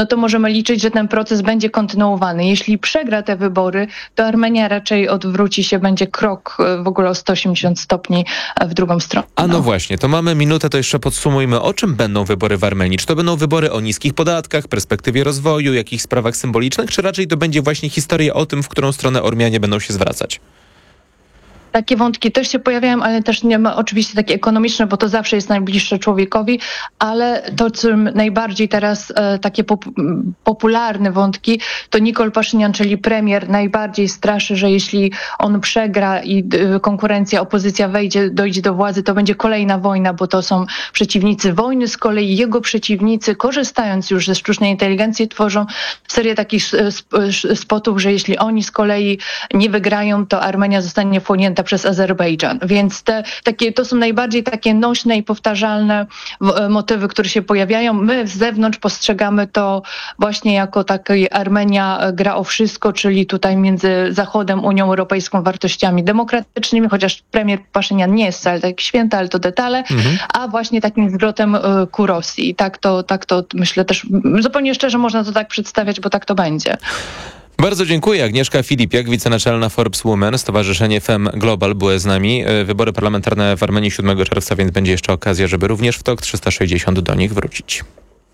no to możemy liczyć, że ten proces będzie kontynuowany. Jeśli przegra te wybory, to Armenia raczej odwróci się, będzie krok w ogóle o 180 stopni w drugą stronę. A no właśnie, to mamy minutę, to jeszcze podsumujmy, o czym będą wybory w Armenii. Czy to będą wybory o niskich podatkach, perspektywie rozwoju, jakichś sprawach symbolicznych, czy raczej to będzie właśnie historia o tym, w którą stronę Ormianie będą się zwracać? Takie wątki też się pojawiają, ale też nie ma oczywiście takie ekonomiczne, bo to zawsze jest najbliższe człowiekowi, ale to, czym najbardziej teraz takie popularne wątki, to Nikol Paszynian, czyli premier, najbardziej straszy, że jeśli on przegra i konkurencja, opozycja dojdzie do władzy, to będzie kolejna wojna, bo to są przeciwnicy wojny. Z kolei jego przeciwnicy, korzystając już ze sztucznej inteligencji, tworzą serię takich spotów, że jeśli oni z kolei nie wygrają, to Armenia zostanie wchłonięta przez Azerbejdżan. Więc to są najbardziej takie nośne i powtarzalne motywy, które się pojawiają. My z zewnątrz postrzegamy to właśnie jako takie Armenia gra o wszystko, czyli tutaj między Zachodem, Unią Europejską, wartościami demokratycznymi, chociaż premier Paszynian nie jest wcale tak święty, ale to detale, a właśnie takim zwrotem ku Rosji. I tak to myślę też, zupełnie szczerze można to tak przedstawiać, bo tak to będzie. Bardzo dziękuję. Agnieszka Filipiak, wicenaczelna Forbes Women, Stowarzyszenie FEM Global były z nami. Wybory parlamentarne w Armenii 7 czerwca, więc będzie jeszcze okazja, żeby również w TOK 360 do nich wrócić.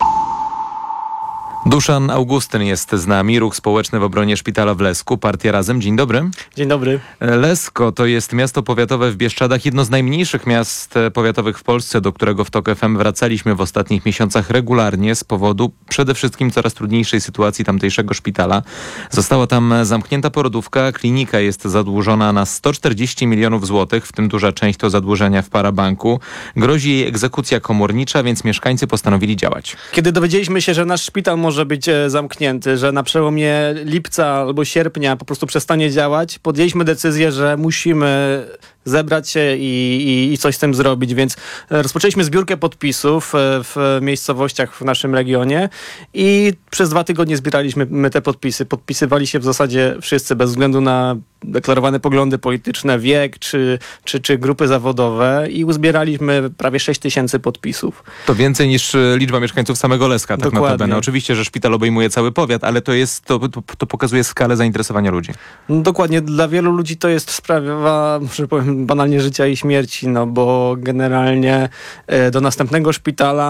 Duszan Augustyn jest z nami, Ruch Społeczny w obronie Szpitala w Lesku, Partia Razem. Dzień dobry. Dzień dobry. Lesko to jest miasto powiatowe w Bieszczadach, jedno z najmniejszych miast powiatowych w Polsce, do którego w TOK FM wracaliśmy w ostatnich miesiącach regularnie z powodu przede wszystkim coraz trudniejszej sytuacji tamtejszego szpitala. Została tam zamknięta porodówka, klinika jest zadłużona na 140 milionów złotych, w tym duża część to zadłużenia w parabanku. Grozi jej egzekucja komornicza, więc mieszkańcy postanowili działać. Kiedy dowiedzieliśmy się, że nasz szpital może być zamknięty, że na przełomie lipca albo sierpnia po prostu przestanie działać, podjęliśmy decyzję, że musimy zebrać się i coś z tym zrobić, więc rozpoczęliśmy zbiórkę podpisów w miejscowościach w naszym regionie i przez 2 tygodnie zbieraliśmy te podpisy. Podpisywali się w zasadzie wszyscy, bez względu na deklarowane poglądy polityczne, wiek czy grupy zawodowe i uzbieraliśmy prawie 6 000 podpisów. To więcej niż liczba mieszkańców samego Leska, tak notabene. Oczywiście, że szpital obejmuje cały powiat, ale to pokazuje skalę zainteresowania ludzi. No, dokładnie. Dla wielu ludzi to jest sprawa, że powiem banalnie, życia i śmierci, no bo generalnie do następnego szpitala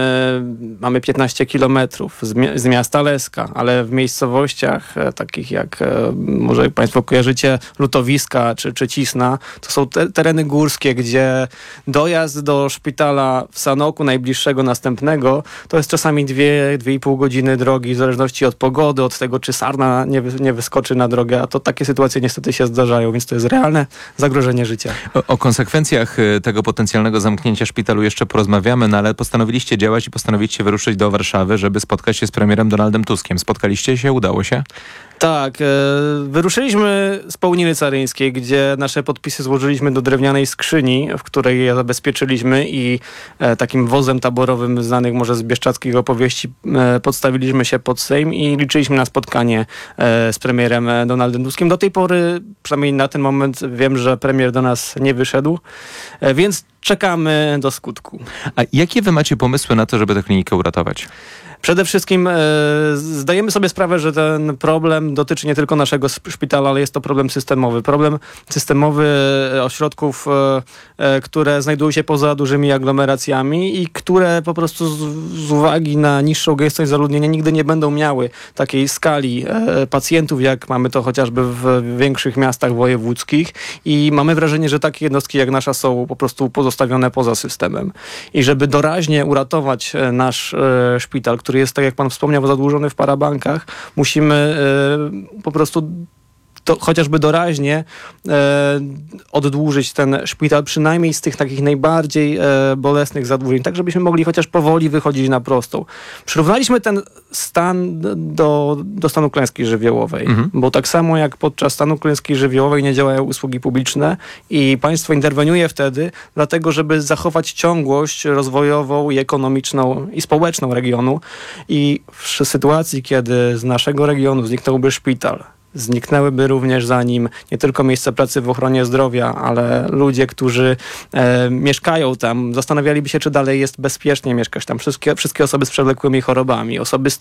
mamy 15 kilometrów z miasta Leska, ale w miejscowościach takich jak może państwo kojarzycie Lutowiska czy Cisna, to są tereny górskie, gdzie dojazd do szpitala w Sanoku najbliższego następnego to jest czasami 2,5 godziny drogi w zależności od pogody, od tego czy sarna nie wyskoczy na drogę, a to takie sytuacje niestety się zdarzają, więc to jest realne zagrożenie życia. O konsekwencjach tego potencjalnego zamknięcia szpitalu jeszcze porozmawiamy, no ale postanowiliście działać i postanowiliście wyruszyć do Warszawy, żeby spotkać się z premierem Donaldem Tuskiem. Spotkaliście się? Udało się? Tak, wyruszyliśmy z Połniny Caryńskiej, gdzie nasze podpisy złożyliśmy do drewnianej skrzyni, w której je zabezpieczyliśmy i takim wozem taborowym znanych może z bieszczadzkich opowieści podstawiliśmy się pod Sejm i liczyliśmy na spotkanie z premierem Donaldem Tuskiem. Do tej pory, przynajmniej na ten moment, wiem, że premier do nas nie wyszedł, więc czekamy do skutku. A jakie wy macie pomysły na to, żeby tę klinikę uratować? Przede wszystkim zdajemy sobie sprawę, że ten problem dotyczy nie tylko naszego szpitala, ale jest to problem systemowy. Problem systemowy ośrodków, które znajdują się poza dużymi aglomeracjami i które po prostu z uwagi na niższą gęstość zaludnienia nigdy nie będą miały takiej skali pacjentów, jak mamy to chociażby w większych miastach wojewódzkich i mamy wrażenie, że takie jednostki jak nasza są po prostu pozostawione poza systemem. I żeby doraźnie uratować nasz szpital, który jest, tak jak pan wspomniał, zadłużony w parabankach, musimy po prostu chociażby doraźnie oddłużyć ten szpital, przynajmniej z tych takich najbardziej bolesnych zadłużeń, tak żebyśmy mogli chociaż powoli wychodzić na prostą. Przyrównaliśmy ten stan do stanu klęski żywiołowej, bo tak samo jak podczas stanu klęski żywiołowej nie działają usługi publiczne i państwo interweniuje wtedy, dlatego żeby zachować ciągłość rozwojową i ekonomiczną i społeczną regionu i w sytuacji, kiedy z naszego regionu zniknąłby szpital, zniknęłyby również za nim nie tylko miejsca pracy w ochronie zdrowia, ale ludzie, którzy mieszkają tam, zastanawialiby się, czy dalej jest bezpiecznie mieszkać tam. Wszystkie osoby z przewlekłymi chorobami, osoby